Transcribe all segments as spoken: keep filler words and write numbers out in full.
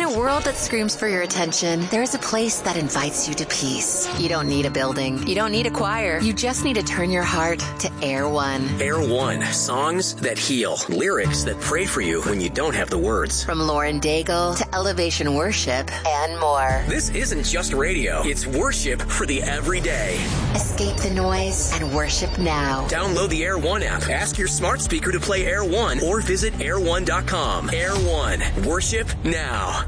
a world that screams for your attention, there is a place that invites you to peace. You don't need a building. You don't need a choir. You just need to turn your heart to Air One. Air One. Songs that heal. Lyrics that pray for you when you don't have the words. From Lauren Daigle to Elevation Worship and more. This isn't just radio. It's worship for the everyday. Escape the noise and worship now. Download the Air One app. Ask your smart speaker to play Air One or visit air one dot com. Air One. Worship now.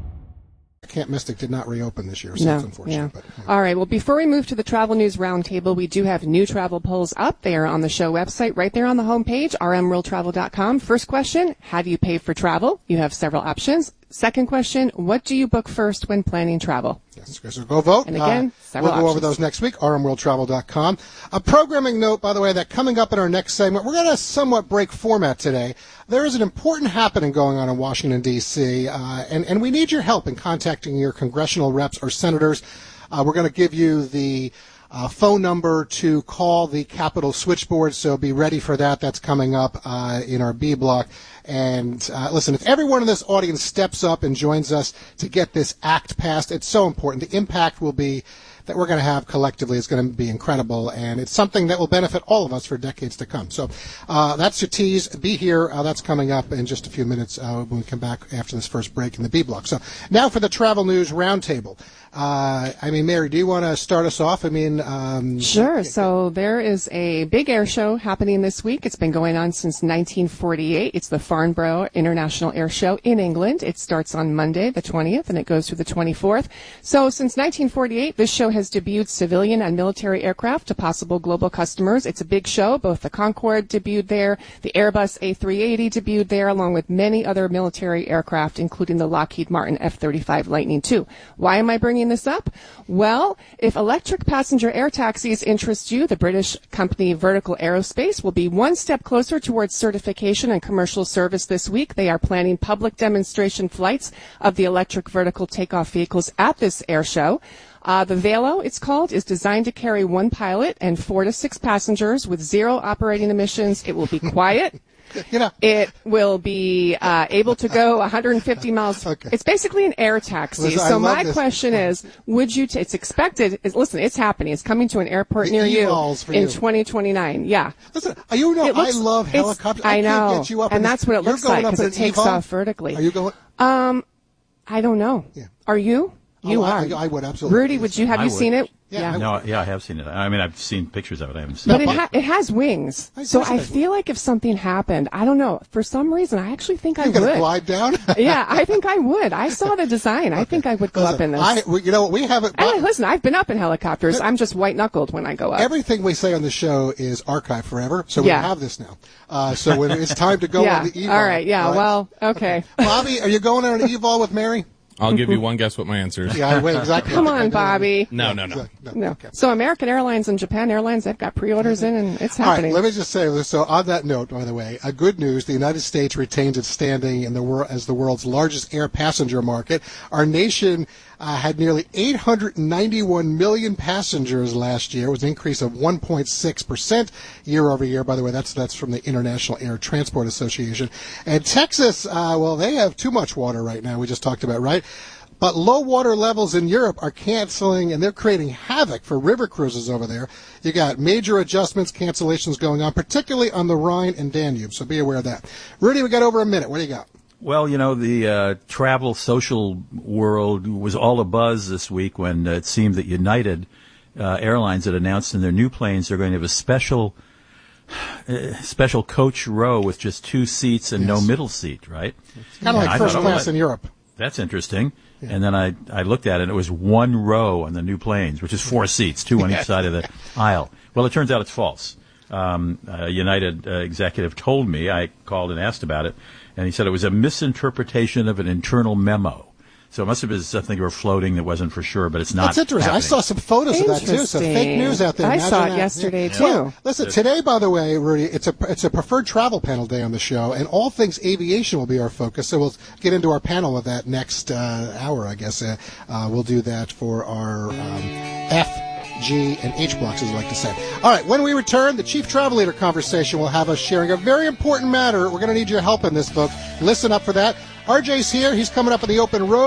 Camp Mystic did not reopen this year, so no, it's unfortunate. Yeah. But, yeah. All right, well, before we move to the Travel News Roundtable, we do have new travel polls up there on the show website, right there on the homepage, r m world travel dot com. First question, how do you pay for travel? You have several options. Second question, what do you book first when planning travel? Yes, so go vote. And again, uh, several we'll go options. over those next week, r m world travel dot com. A programming note, by the way, that coming up in our next segment, we're going to somewhat break format today. There is an important happening going on in Washington, D C, uh, and, and we need your help in contacting your congressional reps or senators. Uh, we're going to give you the uh, phone number to call the Capitol switchboard, so be ready for that. That's coming up uh, in our B block. And uh, listen, if everyone in this audience steps up and joins us to get this act passed, it's so important. The impact will be that we're going to have collectively is going to be incredible, and it's something that will benefit all of us for decades to come. So uh, that's your tease. Be here. Uh, that's coming up in just a few minutes uh, when we come back after this first break in the B block. So now for the Travel News Roundtable. Uh, I mean, Mary, do you want to start us off? I mean, um, sure. So there is a big air show happening this week. It's been going on since nineteen forty-eight. It's the Farnborough International Air Show in England. It starts on Monday, the twentieth, and it goes through the twenty-fourth. So since nineteen forty-eight, this show has debuted civilian and military aircraft to possible global customers. It's a big show. Both the Concorde debuted there, the Airbus A three eighty debuted there, along with many other military aircraft, including the Lockheed Martin F thirty-five Lightning two. Why am I bringing this up? Well, if electric passenger air taxis interest you, the British company Vertical Aerospace will be one step closer towards certification and commercial service this week. They are planning public demonstration flights of the electric vertical takeoff vehicles at this air show. Uh, the Velo, it's called, is designed to carry one pilot and four to six passengers with zero operating emissions. It will be quiet. You know, it will be uh, able to go one hundred fifty miles. Okay. It's basically an air taxi. Listen, so my this. question is, would you? T- it's expected. It's, listen, it's happening. It's coming to an airport The near you e-vols in you. twenty twenty-nine. Yeah. Listen, you know, It looks- I love it's- helicopters. I I know, can't get you up, and in that's what it You're looks going like up because in it takes e-vol? off vertically. Are you going? Um, I don't know. Yeah. Are you? You Oh, I- are. I would, absolutely. Rudy, would you have I you would. seen it? Yeah, I No, yeah, I have seen it. I mean, I've seen pictures of it. I haven't seen But it. it, ha- it has wings. I So guess I it has feel like if something happened, I don't know, for some reason, I actually think I You're going to would. glide down? Yeah, I think I would. I saw the design. I think I would go Listen, up in this. I, we- you know, we haven't. And listen, I've been up in helicopters. I'm just white-knuckled when I go up. Everything we say on the show is archived forever, so we Yeah. have this now. Uh, so when it's time to go yeah. on the e-vol. All right. Yeah. Well, okay. Bobby, are you going on an e-vol with Mary? I'll give you one guess what my answer is. Yeah, I wait, exactly. Come on, Bobby. No, no, no. Exactly. No. Okay. So American Airlines and Japan Airlines, they've got pre-orders in, and it's All right, happening. let me just say this. So on that note, by the way, a good news, the United States retains its standing in the world as the world's largest air passenger market. Our nation uh, had nearly eight hundred ninety-one million passengers last year. It was an increase of one point six percent year over year. By the way, that's that's from the International Air Transport Association. And Texas, uh, well, they have too much water right now. We just talked about, right? But low water levels in Europe are canceling, and they're creating havoc for river cruises over there. You got major adjustments, cancellations going on, particularly on the Rhine and Danube, so be aware of that. Rudy, we got over a minute. What do you got? Well, you know, the uh, travel social world was all abuzz this week when uh, it seemed that United uh, Airlines had announced in their new planes they're going to have a special uh, special coach row with just two seats and Yes. no middle seat, right? Kind of And like I first thought, oh, class that- in Europe. That's interesting. Yeah. And then I, I looked at it, and it was one row on the new planes, which is four seats, two on each side of the aisle. Well, it turns out it's false. Um, a United uh, executive told me, I called and asked about it, and he said it was a misinterpretation of an internal memo. So it must have been something they were floating that wasn't for sure, but it's not. That's interesting. happening. I saw some photos of that too. So fake news out there. I Imagine saw it that. yesterday, Yeah. too. Well, listen, today, by the way, Rudy, it's a it's a preferred travel panel day on the show, and all things aviation will be our focus. So we'll get into our panel with that next uh, hour, I guess. Uh, uh, we'll do that for our um, F. G, and H blocks, as I like to say. All right, when we return, the Chief Travel Leader conversation will have us sharing a very important matter. We're going to need your help in this, folks. Listen up for that. R J's here. He's coming up in the open road.